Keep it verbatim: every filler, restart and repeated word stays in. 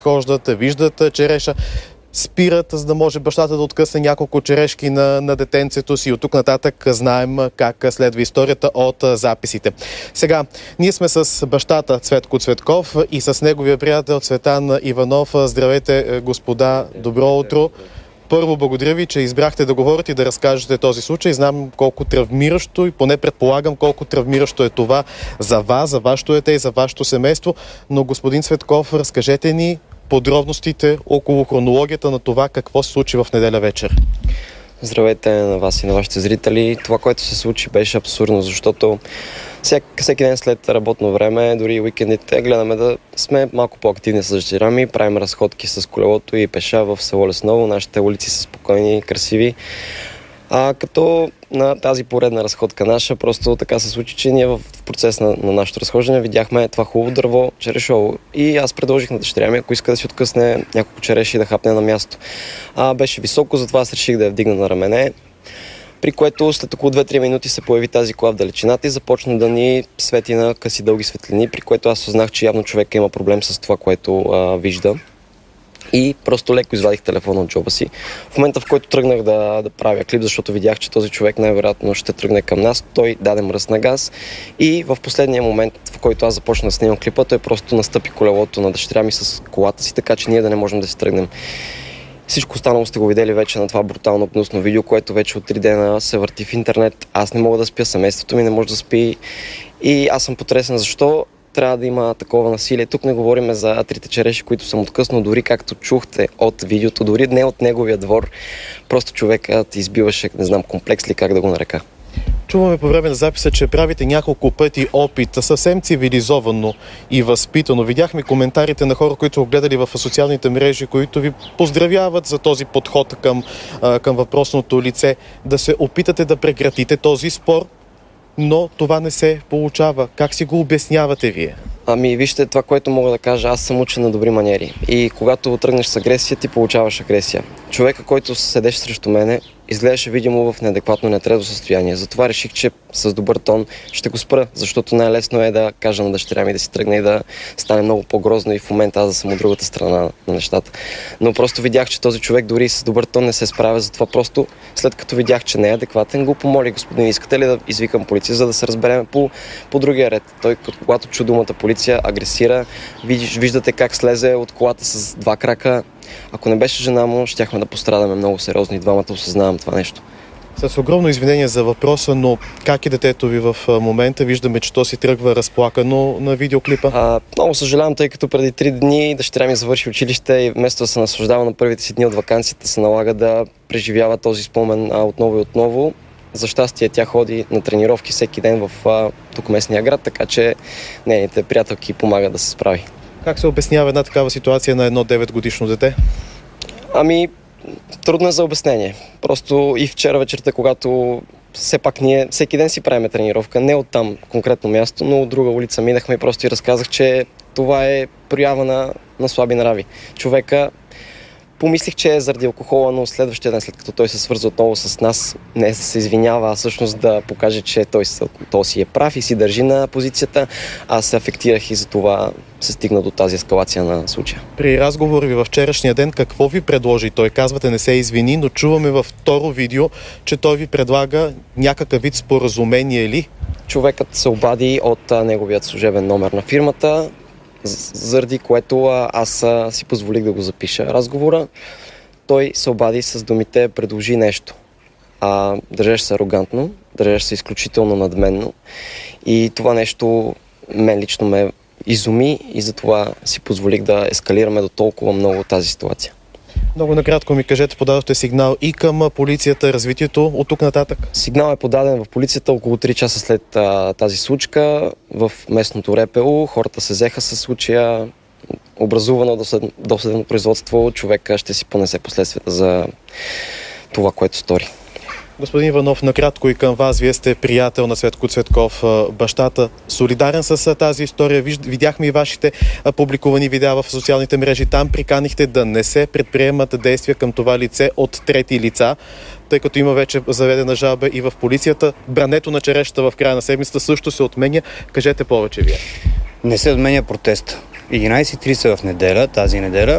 хождат, виждат череша, спират, за да може бащата да откъсне няколко черешки на, на детенцето си. От тук нататък знаем как следва историята от записите. Сега, ние сме с бащата Цветко Цветков и с неговия приятел Цветан Иванов. Здравейте, господа, добро утро. Първо, благодаря ви, че избрахте да говорите и да разкажете този случай. Знам колко травмиращо и поне предполагам колко травмиращо е това за вас, за вашето дете и за вашето семейство. Но, господин Цветков, разкажете ни подробностите около хронологията на това какво се случи в неделя вечер. Здравейте на вас и на вашите зрители. Това, което се случи, беше абсурдно, защото всеки, всеки ден след работно време, дори уикендите, гледаме да сме малко по-активни с дъщеря ми, правим разходки с колелото и пеша в село Лесново. Нашите улици са спокойни, красиви. А като на тази поредна разходка наша, просто така се случи, че ние в процес на, на нашето разхождане видяхме това хубаво дърво, черешово. И аз предложих на дъщеря ми, ако иска да си откъсне няколко череши и да хапне на място. А, беше високо, затова аз реших да я вдигна на рамене, при което след около две-три минути се появи тази кола в далечината и започна да ни свети на къси дълги светлини, при което аз осъзнах, че явно човека има проблем с това, което а, вижда. И просто леко извадих телефона от джоба си. В момента, в който тръгнах да, да правя клип, защото видях, че този човек най-вероятно ще тръгне към нас, той даде мръс на газ и в последния момент, в който аз започна да снимам клипа, той просто настъпи колелото на дъщеря ми с колата си, така че ние да не можем да си тръгнем. Всичко останало сте го видели вече на това брутално гнусно видео, което вече от три дена се върти в интернет. Аз не мога да спя, семейството ми не може да спи и аз съм потресен защо трябва да има такова насилие. Тук не говорим за трите череши, които съм откъснал, дори както чухте от видеото, дори не от неговия двор. Просто човекът избиваше, не знам, комплекс ли как да го нарека. Чуваме по време на записа, че правите няколко пъти опит, съвсем цивилизовано и възпитано. Видяхме коментарите на хора, които са гледали в социалните мрежи, които ви поздравяват за този подход към, към въпросното лице, да се опитате да прекратите този спор, но това не се получава. Как си го обяснявате вие? Ами вижте, това, което мога да кажа, аз съм учен на добри маниери. И когато тръгнеш с агресия, ти получаваш агресия. Човека, който седеше срещу мене, изглеждаше видимо в неадекватно, нетрезво състояние. Затова реших, че с добър тон ще го спра, защото най-лесно е да кажа на дъщеря ми да си тръгне и да стане много по-грозно и в момента аз да съм от другата страна на нещата. Но просто видях, че този човек дори с добър тон не се справя, затова просто след като видях, че не е адекватен, го помоли: господин, искате ли да извикам полиция, за да се разберем по, по другия ред. Той, когато чу думата полиция, агресира, виждате как слезе от колата с два крака. Ако не беше жена му, щяхме да пострадаме много сериозно и двамата осъзнавам това нещо. С огромно извинение за въпроса, но как е детето ви в момента? Виждаме, че то си тръгва разплакано на видеоклипа. А, много съжалявам, тъй като преди три дни дъщеря ми завърши училище и вместо да се наслаждава на първите си дни от ваканцията, се налага да преживява този спомен а, отново и отново. За щастие тя ходи на тренировки всеки ден в а, тук местния град, така че нейните приятелки помагат да се справи. Как се обяснява една такава ситуация на едно деветгодишно дете? Ами, трудно е за обяснение. Просто и вчера вечерта, когато все пак ние всеки ден си правим тренировка, не от там конкретно място, но от друга улица минахме и просто и разказах, че това е проява на, на слаби нрави. Човека, помислих, че е заради алкохола, но следващия ден, след като той се свърза отново с нас, не да се извинява, а всъщност да покаже, че той, той си е прав и си държи на позицията. Аз се афектирах и за това се стигна до тази ескалация на случая. При разговор ви във вчерашния ден, какво ви предложи? Той казвате, не се извини, но чуваме във второ видео, че той ви предлага някакъв вид споразумение ли? Човекът се обади от а, неговият служебен номер на фирмата, заради което а, аз а, си позволих да го запиша разговора. Той се обади с думите: предложи нещо. А, държеше се арогантно, държеше се изключително надменно и това нещо мен лично ме изуми и затова си позволих да ескалираме до толкова много тази ситуация. Много накратко ми кажете, подадохте сигнал и към полицията, развитието от тук нататък? Сигнал е подаден в полицията около три часа след а, тази случка в местното РПУ. Хората се взеха със случая, образувано досъдебно производство, човека ще си понесе последствията за това, което стори. Господин Иванов, накратко и към вас. Вие сте приятел на Цветко Цветков, бащата. Солидарен с тази история. Видяхме и вашите публикувани видеа в социалните мрежи. Там приканихте да не се предприемат действия към това лице от трети лица, тъй като има вече заведена жалба и в полицията. Брането на черешата в края на седмицата също се отменя. Кажете повече вие. Не се отменя протеста. единайсет и трийсет в неделя, тази неделя,